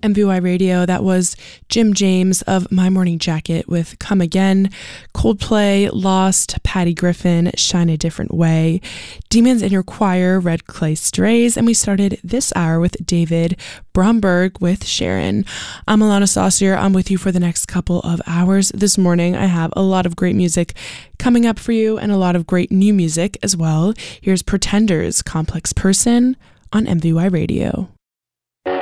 MVY Radio. That was Jim James of My Morning Jacket with Come Again, Coldplay, Lost, Patty Griffin, Shine a Different Way, Demons in Your Choir, Red Clay Strays, and we started this hour with David Bromberg with Sharon. I'm Alana Saucier. I'm with you for the next couple of hours. This morning, I have a lot of great music coming up for you and a lot of great new music as well. Here's Pretenders, Complex Person on MVY Radio.